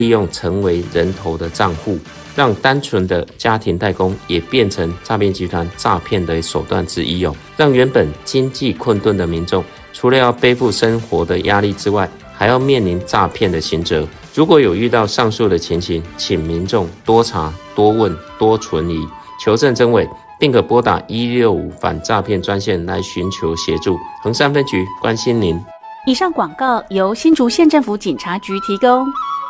利用成为人头的账户，让单纯的家庭代工也变成诈骗集团诈骗的手段之一让原本经济困顿的民众除了要背负生活的压力之外，还要面临诈骗的刑责。如果有遇到上述的情形，请民众多查、多问、多存疑，求证真伪，并可拨打165反诈骗专线来寻求协助。衡山分局关心您。 以上广告由新竹县政府警察局提供。